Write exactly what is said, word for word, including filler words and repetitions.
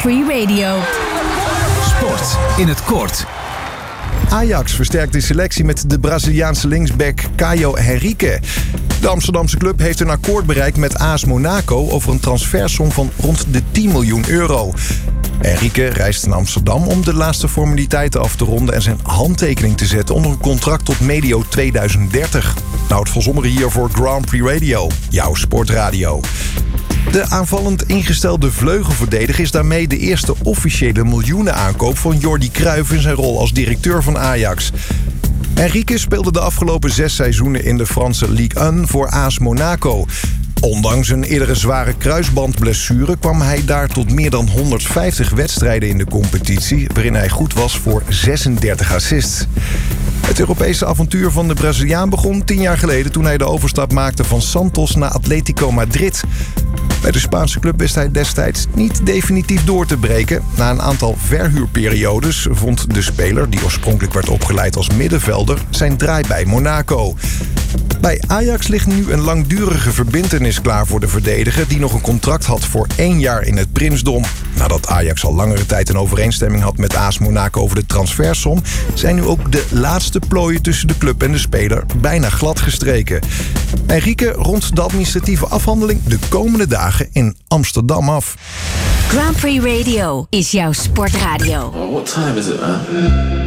Free Radio. Sport in het kort. Ajax versterkt de selectie met de Braziliaanse linksback Caio Henrique. De Amsterdamse club heeft een akkoord bereikt met A S Monaco over een transfersom van rond de tien miljoen euro. Henrique reist naar Amsterdam om de laatste formaliteiten af te ronden en zijn handtekening te zetten onder een contract tot medio tweeduizend dertig. Nou, het Volzommeren hier voor Grand Prix Radio, jouw sportradio. De aanvallend ingestelde vleugelverdediger is daarmee de eerste officiële miljoenenaankoop van Jordi Cruijff in zijn rol als directeur van Ajax. Henrique speelde de afgelopen zes seizoenen in de Franse Ligue één voor A S Monaco. Ondanks een eerdere zware kruisbandblessure kwam hij daar tot meer dan honderdvijftig wedstrijden in de competitie, waarin hij goed was voor zesendertig assists. Het Europese avontuur van de Braziliaan begon tien jaar geleden toen hij de overstap maakte van Santos naar Atletico Madrid. Bij de Spaanse club wist hij destijds niet definitief door te breken. Na een aantal verhuurperiodes vond de speler, die oorspronkelijk werd opgeleid als middenvelder, zijn draai bij Monaco. Bij Ajax ligt nu een langdurige verbintenis klaar voor de verdediger, die nog een contract had voor één jaar in het Prinsdom. Nadat Ajax al langere tijd een overeenstemming had met A S Monaco over de transfersom, zijn nu ook de laatste plooien tussen de club en de speler bijna glad gestreken. Henrique rondt de administratieve afhandeling de komende dagen in Amsterdam af. Grand Prix Radio is jouw sportradio. Well, what time is it, man?